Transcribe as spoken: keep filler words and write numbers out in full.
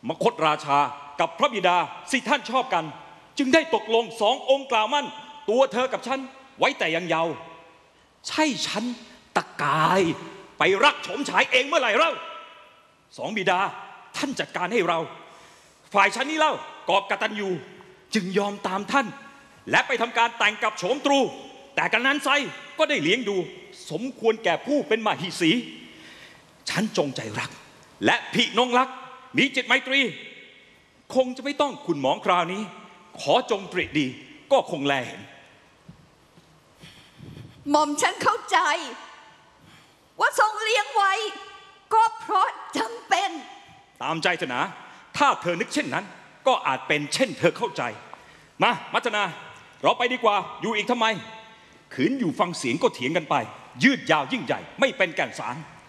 มคธราชากับพระบิดาสิท่านชอบกันจึงได้ตกลงสององค์กล่าวมั่นตัวเธอกับฉันไว้แต่ยังเยาว์ใช่ฉันตะกายไปรักโฉมฉายเองเมื่อไหร่เล่าสองบิดาท่านจัดการให้เราฝ่ายฉันนี่เล่ากอบกตัญญูจึงยอมตามท่านและไปทำการแต่งกับโฉมตรูแต่กันนั้นไซก็ได้เลี้ยงดูสมควรแก่ผู้เป็นมหิสีฉันจงใจรักและพินงรักมีจิตไมตรีคงจะไม่ต้องขุนหมองคราวนี้ขอจงตรีดีก็คงแลเห็นหม่อมฉันเข้าใจว่าทรงเลี้ยงไว้ก็เพราะจำเป็นตามใจเถอะนะถ้าเธอนึกเช่นนั้นก็อาจเป็นเช่นเธอเข้าใจมามัจนาเราไปดีกว่าอยู่อีกทำไมขืนอยู่ฟังเสียงก็เถียงกันไปยืดยาวยิ่งใหญ่ไม่เป็นแก่นสาร